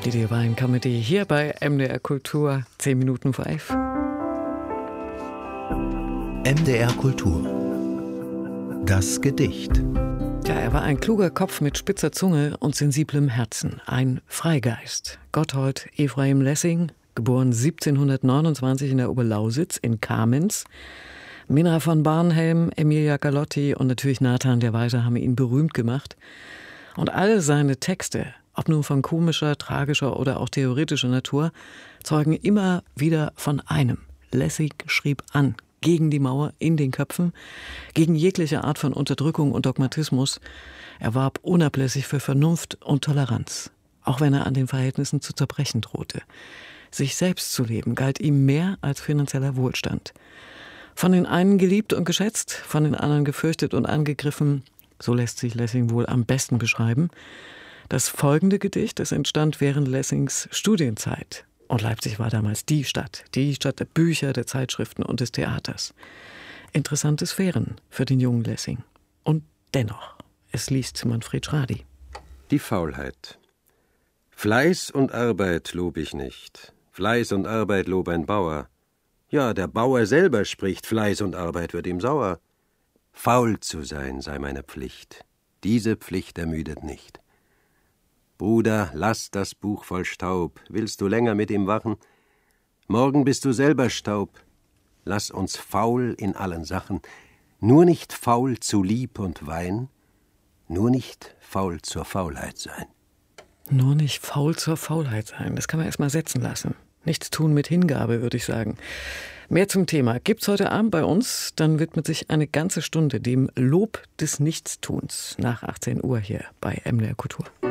Die Divine Comedy hier bei MDR Kultur, 10 Minuten vor 11. MDR Kultur. Das Gedicht. Ja, er war ein kluger Kopf mit spitzer Zunge und sensiblem Herzen. Ein Freigeist. Gotthold Ephraim Lessing, geboren 1729 in der Oberlausitz in Kamenz. Minna von Barnhelm, Emilia Galotti und natürlich Nathan der Weise haben ihn berühmt gemacht. Und alle seine Texte, ob nun von komischer, tragischer oder auch theoretischer Natur, zeugen immer wieder von einem. Lessing schrieb an, gegen die Mauer, in den Köpfen, gegen jegliche Art von Unterdrückung und Dogmatismus. Er warb unablässig für Vernunft und Toleranz, auch wenn er an den Verhältnissen zu zerbrechen drohte. Sich selbst zu leben galt ihm mehr als finanzieller Wohlstand. Von den einen geliebt und geschätzt, von den anderen gefürchtet und angegriffen, so lässt sich Lessing wohl am besten beschreiben. Das folgende Gedicht, das entstand während Lessings Studienzeit. Und Leipzig war damals die Stadt der Bücher, der Zeitschriften und des Theaters. Interessante Sphären für den jungen Lessing. Und dennoch, es liest Manfred Schradi. Die Faulheit. Fleiß und Arbeit lob ich nicht. Fleiß und Arbeit lob ein Bauer. Ja, der Bauer selber spricht, Fleiß und Arbeit wird ihm sauer. Faul zu sein sei meine Pflicht. Diese Pflicht ermüdet nicht. Bruder, lass das Buch voll Staub. Willst du länger mit ihm wachen? Morgen bist du selber Staub. Lass uns faul in allen Sachen. Nur nicht faul zu Lieb und Wein. Nur nicht faul zur Faulheit sein. Nur nicht faul zur Faulheit sein. Das kann man erst mal setzen lassen. Nichts tun mit Hingabe, würde ich sagen. Mehr zum Thema gibt's heute Abend bei uns. Dann widmet sich eine ganze Stunde dem Lob des Nichtstuns nach 18 Uhr hier bei MDR Kultur.